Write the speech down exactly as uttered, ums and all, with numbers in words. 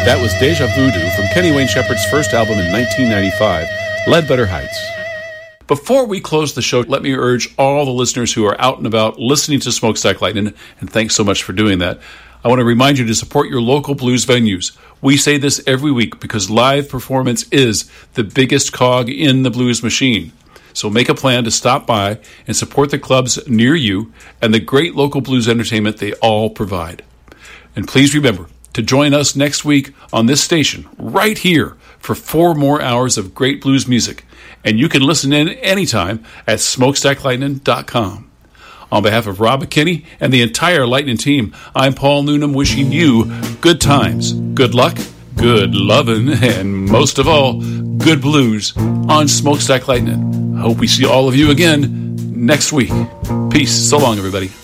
That was Deja Voodoo from Kenny Wayne Shepherd's first album in nineteen ninety-five, Ledbetter Heights. Before we close the show, let me urge all the listeners who are out and about listening to Smokestack Lightning, and thanks so much for doing that. I want to remind you to support your local blues venues. We say this every week because live performance is the biggest cog in the blues machine. So make a plan to stop by and support the clubs near you and the great local blues entertainment they all provide. And please remember to join us next week on this station, right here, for four more hours of great blues music. And you can listen in anytime at smokestack lightning dot com. On behalf of Rob McKinney and the entire Lightning team, I'm Paul Noonan wishing you good times, good luck, good lovin', and most of all, good blues on Smokestack Lightning. Hope we see all of you again next week. Peace. So long, everybody.